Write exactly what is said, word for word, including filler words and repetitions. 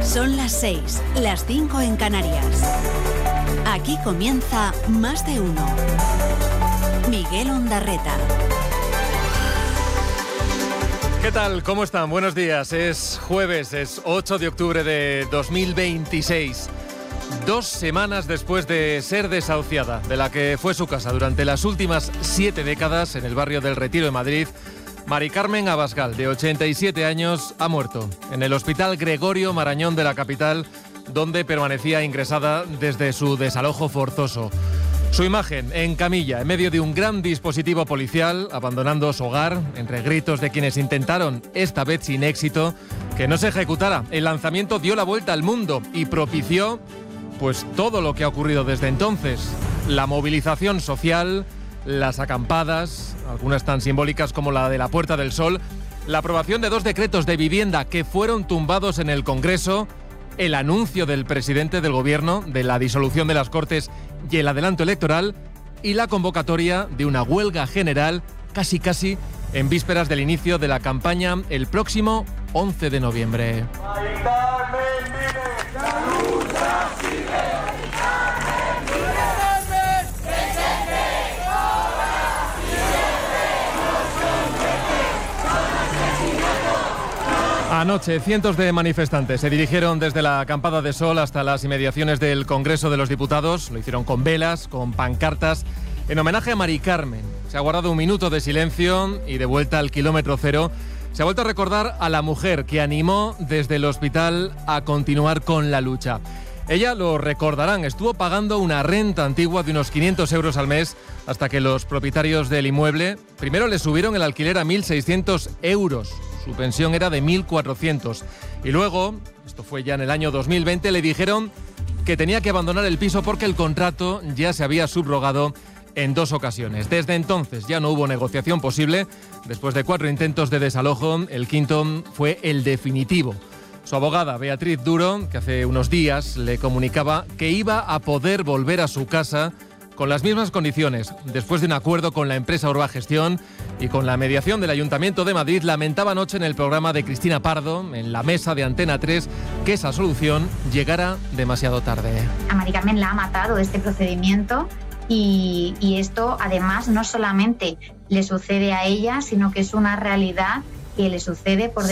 Son las seis, las cinco en Canarias. Aquí comienza Más de Uno. Miguel Ondarreta. ¿Qué tal? ¿Cómo están? Buenos días. Es jueves, es ocho de octubre de dos mil veintiséis. Dos semanas después de ser desahuciada de la que fue su casa durante las últimas siete décadas en el barrio del Retiro de Madrid, Mari Carmen Abascal, de ochenta y siete años, ha muerto en el Hospital Gregorio Marañón de la capital, donde permanecía ingresada desde su desalojo forzoso. Su imagen en camilla, en medio de un gran dispositivo policial, abandonando su hogar, entre gritos de quienes intentaron, esta vez sin éxito, que no se ejecutara. El lanzamiento dio la vuelta al mundo y propició, pues, todo lo que ha ocurrido desde entonces. La movilización social, las acampadas, algunas tan simbólicas como la de la Puerta del Sol, la aprobación de dos decretos de vivienda que fueron tumbados en el Congreso, el anuncio del presidente del Gobierno de la disolución de las Cortes y el adelanto electoral, y la convocatoria de una huelga general casi casi en vísperas del inicio de la campaña el próximo once de noviembre. Anoche, cientos de manifestantes se dirigieron desde la acampada de Sol hasta las inmediaciones del Congreso de los Diputados. Lo hicieron con velas, con pancartas, en homenaje a Mari Carmen. Se ha guardado un minuto de silencio y, de vuelta al kilómetro cero, se ha vuelto a recordar a la mujer que animó desde el hospital a continuar con la lucha. Ella, lo recordarán, estuvo pagando una renta antigua de unos quinientos euros al mes hasta que los propietarios del inmueble primero le subieron el alquiler a mil seiscientos euros. Su pensión era de mil cuatrocientos. Y luego, esto fue ya en el año dos mil veinte, le dijeron que tenía que abandonar el piso porque el contrato ya se había subrogado en dos ocasiones. Desde entonces ya no hubo negociación posible. Después de cuatro intentos de desalojo, el quinto fue el definitivo. Su abogada, Beatriz Duro, que hace unos días le comunicaba que iba a poder volver a su casa con las mismas condiciones. Después de un acuerdo con la empresa Urbagestión y con la mediación del Ayuntamiento de Madrid, lamentaba anoche en el programa de Cristina Pardo, en la mesa de Antena tres, que esa solución llegara demasiado tarde. A Mari Carmen la ha matado este procedimiento y, y esto además no solamente le sucede a ella, sino que es una realidad que le sucede por